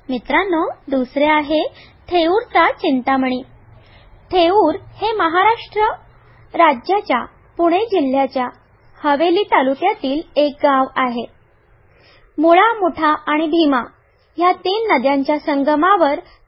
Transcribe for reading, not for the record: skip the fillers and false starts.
मित्रांनो, दुसरे आहे थेऊरचा चिंतामणी. थेऊर हे महाराष्ट्र राज्याच्या पुणे जिल्ह्याच्या हवेली तालुक्यातील एक गाव आहे. मुळा, मुठा आणि भीमा ह्या 3 नद्यांच्या संगमावर